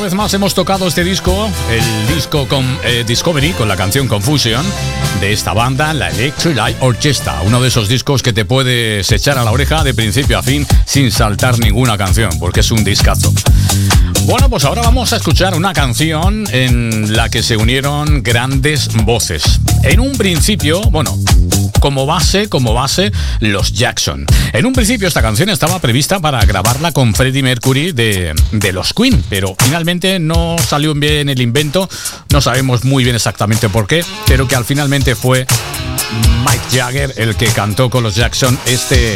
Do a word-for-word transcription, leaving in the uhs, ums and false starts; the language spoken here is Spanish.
vez más hemos tocado este disco, el disco con eh, Discovery, con la canción Confusion de esta banda, la Electric Light Orchestra, uno de esos discos que te puedes echar a la oreja de principio a fin sin saltar ninguna canción, porque es un discazo. Bueno, pues ahora vamos a escuchar una canción en la que se unieron grandes voces. En un principio, bueno, como base, como base, los Jackson. En un principio esta canción estaba prevista para grabarla con Freddie Mercury de, de los Queen, pero finalmente no salió bien el invento, no sabemos muy bien exactamente por qué, pero que al finalmente fue Mick Jagger el que cantó con los Jackson este